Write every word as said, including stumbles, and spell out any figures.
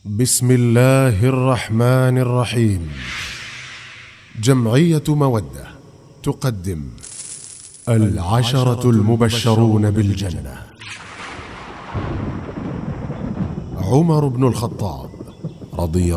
بسم الله الرحمن الرحيم. جمعية مودة تقدم العشرة المبشرون بالجنة. عمر بن الخطاب رضي